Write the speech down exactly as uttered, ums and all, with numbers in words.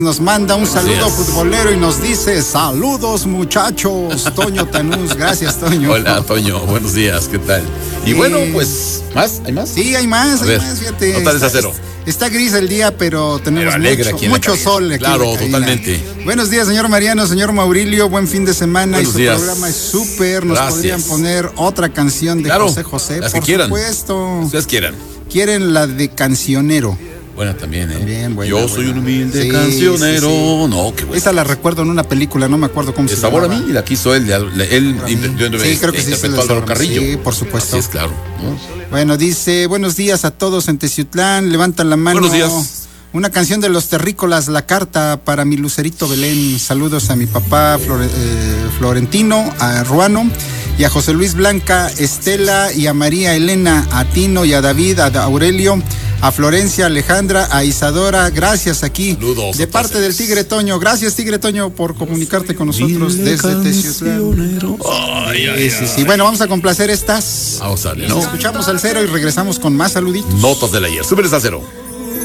Nos manda un saludo Gracias. futbolero y nos dice: saludos muchachos, Toño Tanús. Gracias, Toño. Hola, Toño, buenos días, ¿qué tal? Y Sí. bueno, pues, ¿más? ¿Hay más? Sí, hay más, A hay ver, más, fíjate. no tal Está, a cero. está gris el día, pero tenemos Pero alegre mucho, aquí en la mucho cabina. sol aquí. Claro, en la cabina. totalmente. Buenos días, señor Mariano, señor Maurilio, buen fin de semana. Buenos y su días. programa es súper. Nos Gracias. podrían poner otra canción de Claro, José José, las por que quieran. supuesto. Ustedes quieran. Quieren la de Cancionero. Buena también, ¿eh? También, buena, Yo buena. soy un humilde Sí, cancionero. sí, sí. No, qué bueno. Esa la recuerdo en una película, no me acuerdo cómo De se sabor a llamaba. mí, la quiso él. Él, él Para mí. yo- Sí, creo que sí, sí, interpretó de a Álvaro sabor. Carrillo. Sí, por supuesto. Así es, claro, ¿no? Bueno, dice: buenos días a todos en Teciutlán, levantan la mano. Buenos días. Una canción de los terrícolas, La Carta, para mi Lucerito Belén. Saludos a mi papá Flore- eh, Florentino, a Ruano, y a José Luis Blanca, Estela, y a María Elena, a Tino y a David, a Aurelio, a Florencia, Alejandra, a Isadora. Gracias aquí. Saludos de a parte todos. del Tigre Toño. Gracias, Tigre Toño, por comunicarte con nosotros Humilde desde Teciutlán. cancionero. Ay, ay, Sí, sí, sí. Bueno, vamos a complacer estas. Vamos a darle, Nos ¿no? escuchamos al cero y regresamos con más saluditos. Notas del ayer. Súbeles a cero.